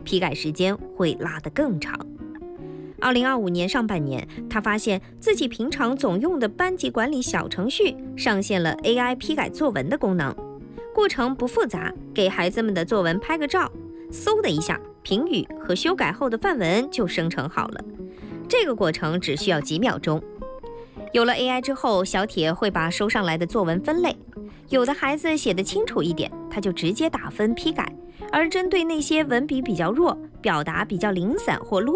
批改时间会拉得更长。2025年上半年，他发现自己平常总用的班级管理小程序上线了 AI 批改作文的功能，过程不复杂，给孩子们的作文拍个照，嗖的一下，评语和修改后的范文就生成好了。这个过程只需要几秒钟。有了 AI 之后，小铁会把收上来的作文分类，有的孩子写得清楚一点，他就直接打分批改，而针对那些文笔比较弱、表达比较零散或啰